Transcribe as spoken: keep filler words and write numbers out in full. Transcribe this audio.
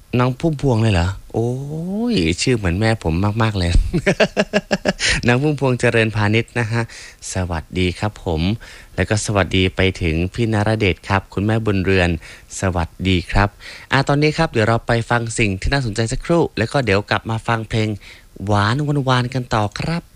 น้องพุ่มพวงเลยเหรอโอ้ยชื่อเหมือนแม่ผมมากๆเลยน้องพุ่มพวงเจริญพาณิชย์นะฮะสวัสดีครับผมแล้วก็สวัสดีไปถึงพี่นรเดชครับคุณแม่บุญเรือนสวัสดีครับอ่ะตอนนี้ครับเดี๋ยวเราไปฟังสิ่งที่น่าสนใจสักครู่แล้วก็เดี๋ยวกลับมาฟังเพลงหวานวันวานกันต่อครับ